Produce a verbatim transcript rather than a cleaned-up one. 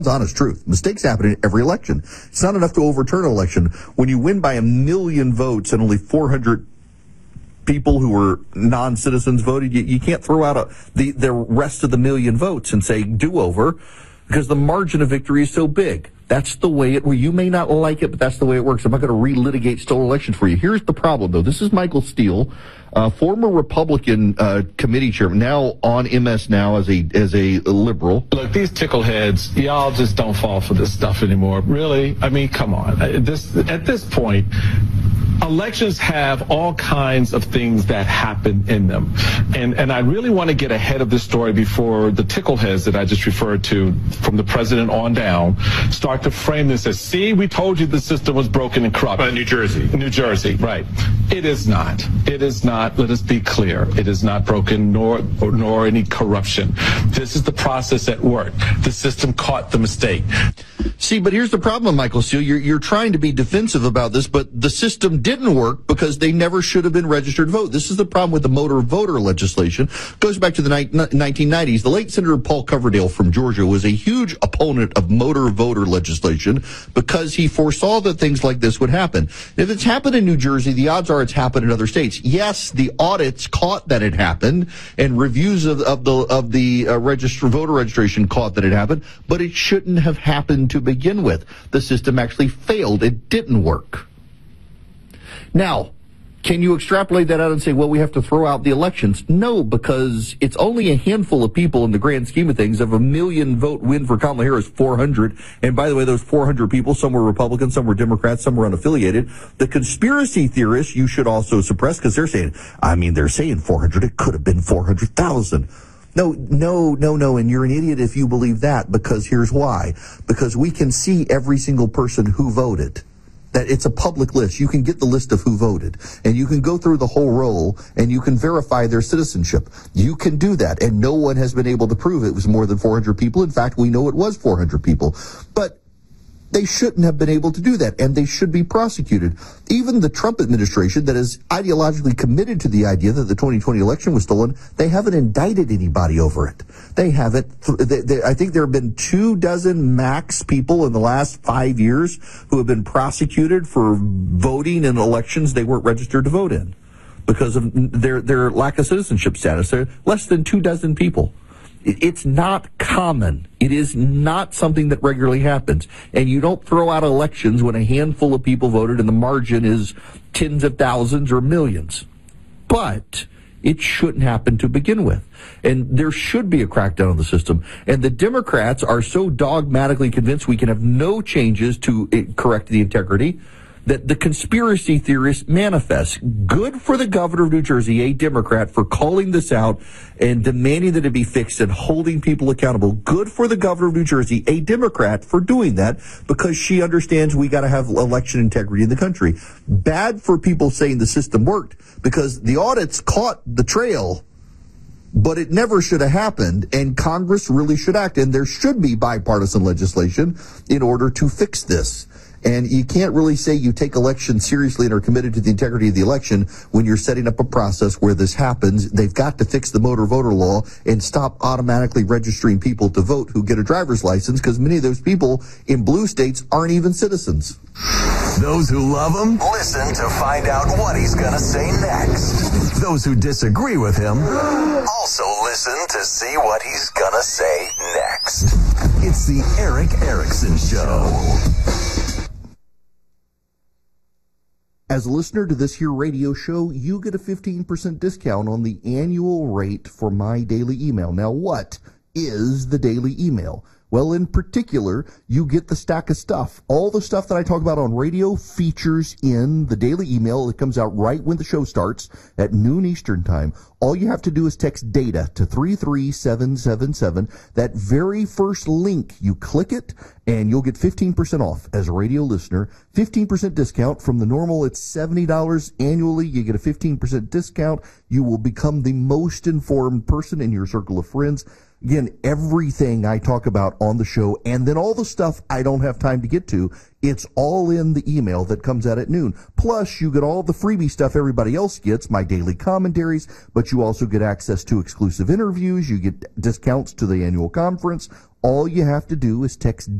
honest truth. Mistakes happen in every election. It's not enough to overturn an election. When you win by a million votes and only four hundred people who were non-citizens voted, you, you can't throw out a, the, the rest of the million votes and say do-over, because the margin of victory is so big. That's the way it, well, you may not like it, but that's the way it works. I'm not going to relitigate stolen elections for you. Here's the problem, though. This is Michael Steele, uh, former Republican uh, committee chairman, now on M S Now as a as a liberal. Look, these tickleheads, y'all just don't fall for this stuff anymore. Really? I mean, come on. This at this point, elections have all kinds of things that happen in them. And and I really want to get ahead of this story before the tickleheads that I just referred to from the president on down start to frame this as, see, we told you the system was broken and corrupt. But New Jersey. New Jersey, right. It is not. It is not. Let us be clear. It is not broken, nor nor any corruption. This is the process at work. The system caught the mistake. See, but here's the problem, Michael Steele. You're, you're trying to be defensive about this, but the system didn't work because they never should have been registered to vote. This is the problem with the motor voter legislation. It goes back to the ni- nineteen nineties. The late Senator Paul Coverdale from Georgia was a huge opponent of motor voter legislation because he foresaw that things like this would happen. If it's happened in New Jersey, the odds are it's happened in other states. Yes, the audits caught that it happened, and reviews of, of the of the uh, register voter registration caught that it happened, but it shouldn't have happened to begin with. The system actually failed. It didn't work. Now, can you extrapolate that out and say, well, we have to throw out the elections? No, because it's only a handful of people in the grand scheme of things. Of a million vote win for Kamala Harris, four hundred. And by the way, those four hundred people, some were Republicans, some were Democrats, some were unaffiliated. The conspiracy theorists you should also suppress, because they're saying, I mean, they're saying four hundred. It could have been four hundred thousand. No, no, no, no, and you're an idiot if you believe that, because here's why. Because we can see every single person who voted. That it's a public list. You can get the list of who voted, and you can go through the whole roll, and you can verify their citizenship. You can do that, and no one has been able to prove it was more than four hundred people. In fact, we know it was four hundred people. But they shouldn't have been able to do that, and they should be prosecuted. Even the Trump administration that is ideologically committed to the idea that the twenty twenty election was stolen, they haven't indicted anybody over it. They haven't. They, they, I think there have been two dozen max people in the last five years who have been prosecuted for voting in elections they weren't registered to vote in because of their, their lack of citizenship status. They're less than two dozen people. It's not common. It is not something that regularly happens. And you don't throw out elections when a handful of people voted and the margin is tens of thousands or millions. But it shouldn't happen to begin with. And there should be a crackdown on the system. And the Democrats are so dogmatically convinced we can have no changes to correct the integrity that the conspiracy theorists manifest. Good for the governor of New Jersey, a Democrat, for calling this out and demanding that it be fixed and holding people accountable. Good for the governor of New Jersey, a Democrat, for doing that because she understands we got to have election integrity in the country. Bad for people saying the system worked because the audits caught the trail, but it never should have happened, and Congress really should act, and there should be bipartisan legislation in order to fix this. And you can't really say you take elections seriously and are committed to the integrity of the election when you're setting up a process where this happens. They've got to fix the motor voter law and stop automatically registering people to vote who get a driver's license, because many of those people in blue states aren't even citizens. Those who love him, listen to find out what he's going to say next. Those who disagree with him, also listen to see what he's going to say next. It's the Erick Erickson Show. As a listener to this here radio show, you get a fifteen percent discount on the annual rate for my daily email. Now, what is the daily email? Well, in particular, you get the stack of stuff. All the stuff that I talk about on radio features in the daily email that comes out right when the show starts at noon Eastern time. All you have to do is text DATA to three three seven seven seven. That very first link, you click it, and you'll get fifteen percent off as a radio listener. fifteen percent discount from the normal, it's seventy dollars annually. You get a fifteen percent discount. You will become the most informed person in your circle of friends. Again, everything I talk about on the show, and then all the stuff I don't have time to get to, it's all in the email that comes out at noon. Plus, you get all the freebie stuff everybody else gets, my daily commentaries, but you also get access to exclusive interviews, you get discounts to the annual conference. All you have to do is text